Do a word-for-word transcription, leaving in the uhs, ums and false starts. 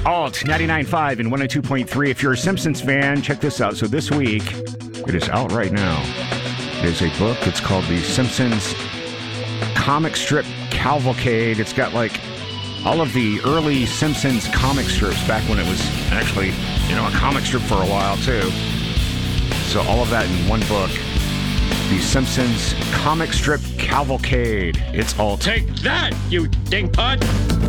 Alt ninety-nine point five and one oh two point three. If you're a Simpsons fan, check this out. So this week, it is out right now. It is a book. It's called The Simpsons Comic Strip Cavalcade. It's got like all of the early Simpsons comic strips back when it was actually, you know, a comic strip for a while too. So all of that in one book. The Simpsons Comic Strip Cavalcade. It's all. Take that, you dingpot!